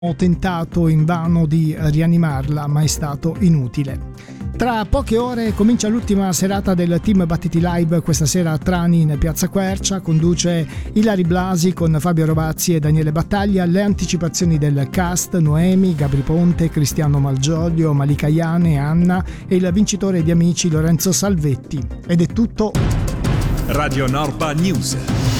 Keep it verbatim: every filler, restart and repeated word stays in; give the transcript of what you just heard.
Ho tentato invano di rianimarla, ma è stato inutile. Tra poche ore comincia l'ultima serata del Team Battiti Live, questa sera a Trani in Piazza Quercia. Conduce Ilari Blasi con Fabio Rovazzi e Daniele Battaglia. Le anticipazioni del cast: Noemi, Gabri Ponte, Cristiano Malgioglio, Malika Iane, Anna e il vincitore di Amici Lorenzo Salvetti. Ed è tutto. Radio Norpa News.